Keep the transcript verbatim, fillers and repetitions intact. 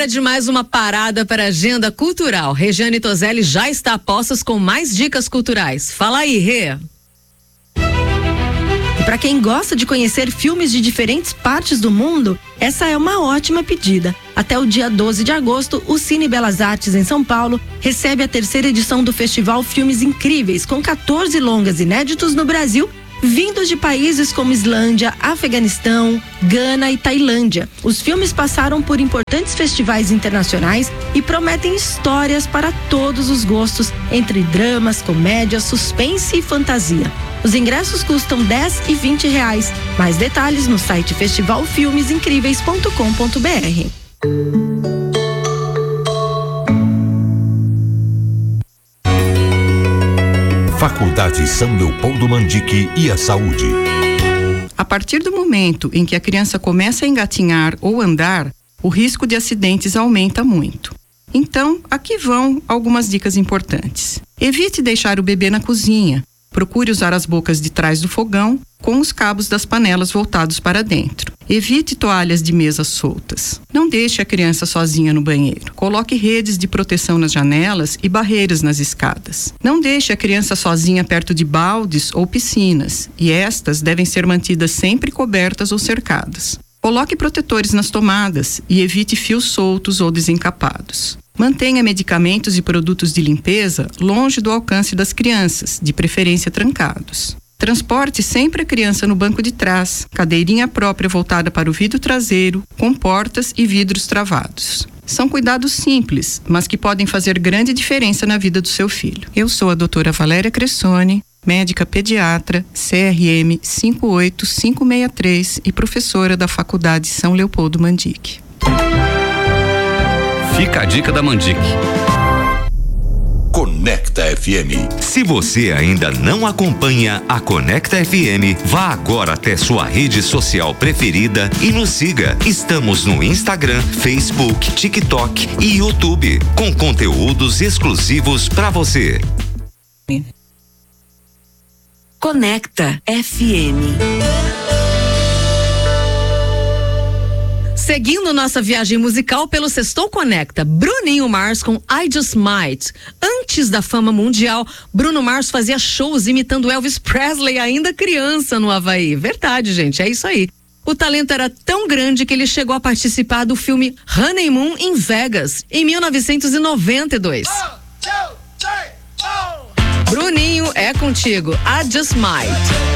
de mais uma parada para a agenda cultural. Regiane Toselli já está a postos com mais dicas culturais. Fala aí, Rê. E para quem gosta de conhecer filmes de diferentes partes do mundo, essa é uma ótima pedida. Até o dia doze de agosto, o Cine Belas Artes em São Paulo recebe a terceira edição do Festival Filmes Incríveis, com quatorze longas inéditos no Brasil, vindos de países como Islândia, Afeganistão, Gana e Tailândia. Os filmes passaram por importantes festivais internacionais e prometem histórias para todos os gostos, entre dramas, comédia, suspense e fantasia. Os ingressos custam dez e vinte reais. Mais detalhes no site festival filmes incríveis ponto com ponto br. Faculdade São Leopoldo Mandique e a Saúde. A partir do momento em que a criança começa a engatinhar ou andar, o risco de acidentes aumenta muito. Então, aqui vão algumas dicas importantes. Evite deixar o bebê na cozinha. Procure usar as bocas de trás do fogão com os cabos das panelas voltados para dentro. Evite toalhas de mesa soltas. Não deixe a criança sozinha no banheiro. Coloque redes de proteção nas janelas e barreiras nas escadas. Não deixe a criança sozinha perto de baldes ou piscinas, e estas devem ser mantidas sempre cobertas ou cercadas. Coloque protetores nas tomadas e evite fios soltos ou desencapados. Mantenha medicamentos e produtos de limpeza longe do alcance das crianças, de preferência trancados. Transporte sempre a criança no banco de trás, cadeirinha própria voltada para o vidro traseiro, com portas e vidros travados. São cuidados simples, mas que podem fazer grande diferença na vida do seu filho. Eu sou a doutora Valéria Cressoni, médica pediatra, C R M cinco oito cinco seis três e professora da Faculdade São Leopoldo Mandique. Fica a dica da Mandique. Conecta F M. Se você ainda não acompanha a Conecta F M, vá agora até sua rede social preferida e nos siga. Estamos no Instagram, Facebook, TikTok e YouTube, com conteúdos exclusivos para você. Conecta F M. Seguindo nossa viagem musical pelo Sextou Conecta, Bruninho Mars com I Just Might. Antes da fama mundial, Bruno Mars fazia shows imitando Elvis Presley ainda criança no Havaí. Verdade, gente, é isso aí. O talento era tão grande que ele chegou a participar do filme Honeymoon em Vegas, em mil novecentos e noventa e dois. One, two, three, four. Bruninho, é contigo. I Just Might.